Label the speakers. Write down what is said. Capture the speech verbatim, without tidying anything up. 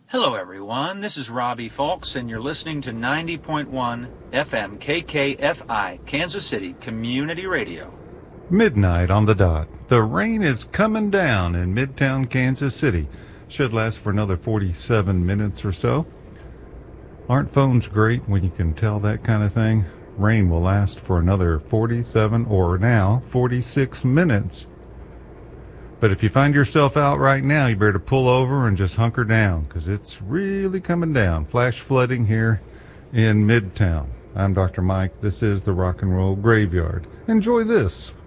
Speaker 1: Hello, everyone. This is Robbie Falks, and you're listening to ninety point one F M K K F I, Kansas City Community Radio.
Speaker 2: Midnight on the dot. The rain is coming down in Midtown Kansas City. Should last for another forty-seven minutes or so. Aren't phones great when you can tell that kind of thing? Rain will last for another forty-seven or now forty-six minutes. But if you find yourself out right now, you better pull over and just hunker down, because it's really coming down. Flash flooding here in Midtown. I'm Doctor Mike. This is the Rock and Roll Graveyard. Enjoy this.